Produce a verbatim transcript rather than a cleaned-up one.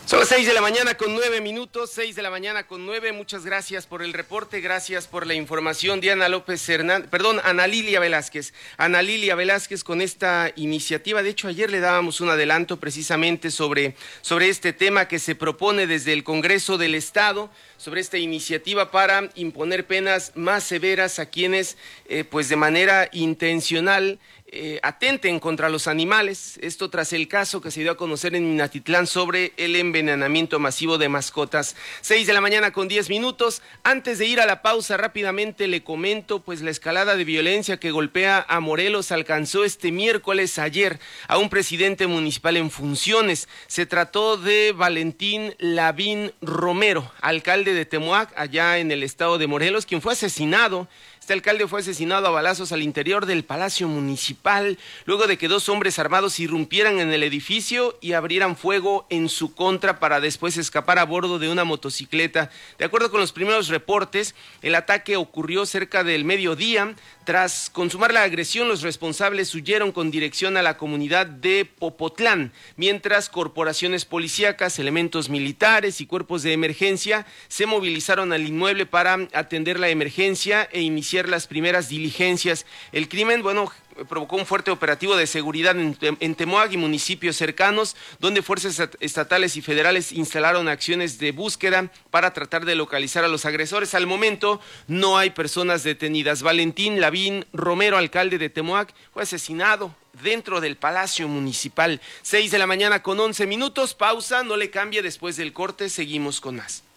Son las seis de la mañana con nueve minutos, seis de la mañana con nueve. Muchas gracias por el reporte, gracias por la información. Diana López Hernández, perdón, Ana Lilia Velázquez. Ana Lilia Velázquez con esta iniciativa. De hecho, ayer le dábamos un adelanto precisamente sobre, sobre este tema que se propone desde el Congreso del Estado, sobre esta iniciativa para imponer penas más severas a quienes, eh, pues de manera intencional, Eh, atenten contra los animales. Esto tras el caso que se dio a conocer en Minatitlán sobre el envenenamiento masivo de mascotas. Seis de la mañana con diez minutos. Antes de ir a la pausa, rápidamente le comento, pues la escalada de violencia que golpea a Morelos alcanzó este miércoles ayer a un presidente municipal en funciones. Se trató de Valentín Lavín Romero, alcalde de Temoac, allá en el estado de Morelos, quien fue asesinado. Este alcalde fue asesinado a balazos al interior del Palacio Municipal, luego de que dos hombres armados irrumpieran en el edificio y abrieran fuego en su contra para después escapar a bordo de una motocicleta. De acuerdo con los primeros reportes, el ataque ocurrió cerca del mediodía. Tras consumar la agresión, los responsables huyeron con dirección a la comunidad de Popotlán, mientras corporaciones policíacas, elementos militares y cuerpos de emergencia se movilizaron al inmueble para atender la emergencia e iniciar las primeras diligencias. El crimen, bueno, provocó un fuerte operativo de seguridad en, en Temoac y municipios cercanos, donde fuerzas estatales y federales instalaron acciones de búsqueda para tratar de localizar a los agresores. Al momento no hay personas detenidas. Valentín Lavín Romero, alcalde de Temoac, fue asesinado dentro del Palacio Municipal. Seis de la mañana con once minutos, pausa, no le cambie, después del corte seguimos con más.